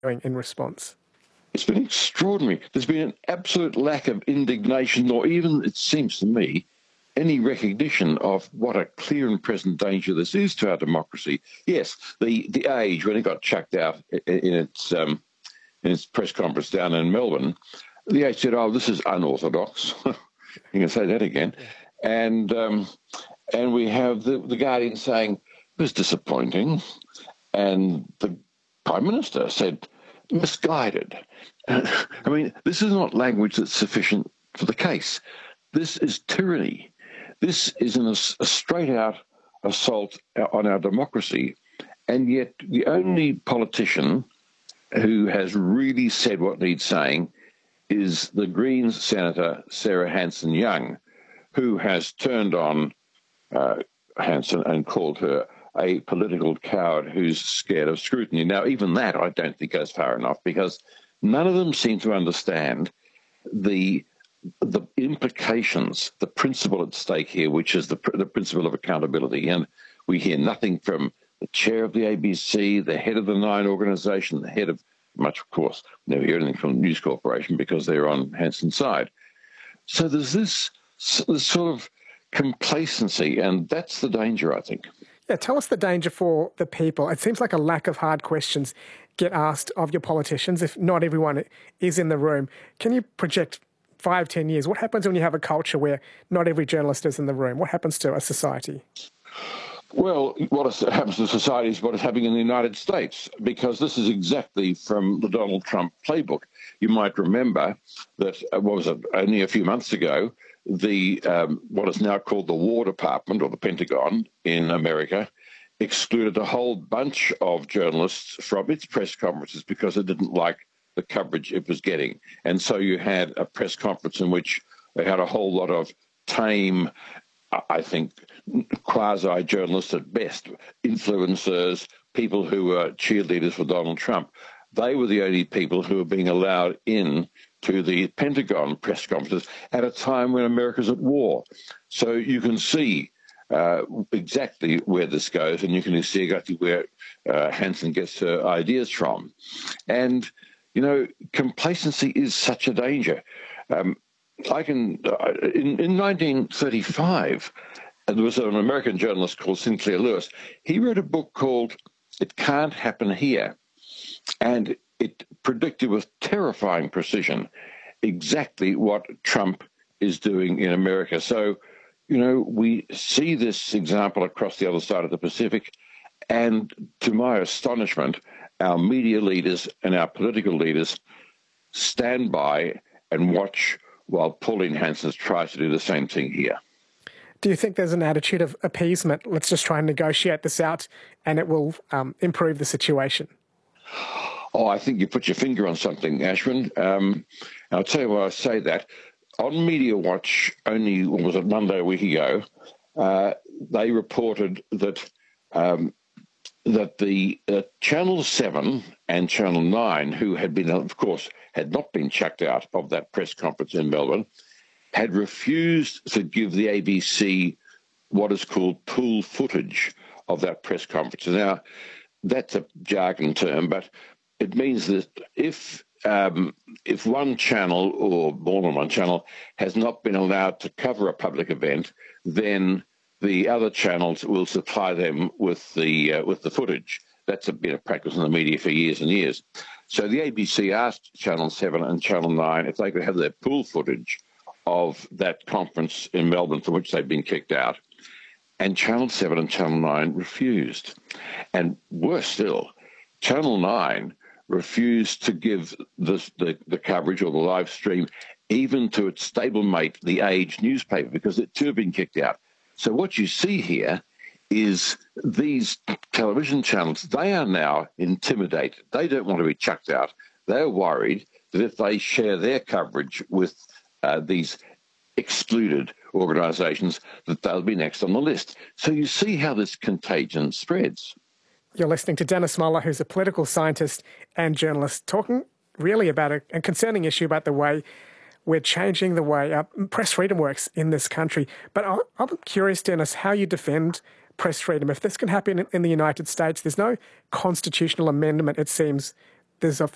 doing in response? It's been extraordinary. There's been an absolute lack of indignation, or even, it seems to me, any recognition of what a clear and present danger this is to our democracy. Yes, the Age, when it got chucked out in its press conference down in Melbourne, the Age said, "Oh, this is unorthodox." You can say that again. Yeah. And we have the Guardian saying it was disappointing, and the Prime Minister said misguided. I mean, this is not language that's sufficient for the case. This is tyranny. This is a straight-out assault on our democracy, and yet the only politician who has really said what needs saying is the Greens Senator Sarah Hanson-Young, who has turned on Hanson and called her a political coward who's scared of scrutiny. Now, even that I don't think goes far enough, because none of them seem to understand the implications, the principle at stake here, which is the principle of accountability. And we hear nothing from the chair of the ABC, the head of the Nine organisation, the head of much, of course, never hear anything from News Corporation because they're on Hanson's side. So there's this sort of complacency, and that's the danger, I think. Yeah, tell us the danger for the people. It seems like a lack of hard questions get asked of your politicians if not everyone is in the room. Can you project 5, 10 years? What happens when you have a culture where not every journalist is in the room? What happens to a society? Well, what happens to society is what is happening in the United States, because this is exactly from the Donald Trump playbook. You might remember that, only a few months ago, the what is now called the War Department, or the Pentagon in America, excluded a whole bunch of journalists from its press conferences because it didn't like the coverage it was getting. And so you had a press conference in which they had a whole lot of tame, I think, quasi-journalists at best, influencers, people who were cheerleaders for Donald Trump. They were the only people who were being allowed in to the Pentagon press conferences at a time when America's at war. So you can see exactly where this goes, and you can see exactly where Hanson gets her ideas from. And, you know, complacency is such a danger. In 1935, there was an American journalist called Sinclair Lewis. He wrote a book called It Can't Happen Here, and it predicted with terrifying precision exactly what Trump is doing in America. So, you know, we see this example across the other side of the Pacific, and to my astonishment, our media leaders and our political leaders stand by and watch while Pauline Hanson tries to do the same thing here. Do you think there's an attitude of appeasement? Let's just try and negotiate this out and it will improve the situation. Oh, I think you put your finger on something, Ashwin. I'll tell you why I say that. On Media Watch, only, was it Monday, a week ago, they reported that the Channel 7 and Channel 9, who had been, of course, had not been chucked out of that press conference in Melbourne, had refused to give the ABC what is called pool footage of that press conference. Now, that's a jargon term, but it means that if one channel or more than one channel has not been allowed to cover a public event, then the other channels will supply them with the footage. That's been a practice in the media for years and years. So the ABC asked Channel 7 and Channel 9 if they could have their pool footage of that conference in Melbourne from which they'd been kicked out. And Channel 7 and Channel 9 refused. And worse still, Channel 9 refused to give the coverage or the live stream even to its stablemate, the Age newspaper, because it too had been kicked out. So what you see here is these television channels, they are now intimidated. They don't want to be chucked out. They're worried that if they share their coverage with these excluded organisations, that they'll be next on the list. So you see how this contagion spreads. You're listening to Dennis Muller, who's a political scientist and journalist, talking really about a concerning issue about the way we're changing the way press freedom works in this country. But I'm curious, Dennis, how you defend press freedom. If this can happen in the United States, there's no constitutional amendment, it seems. There's a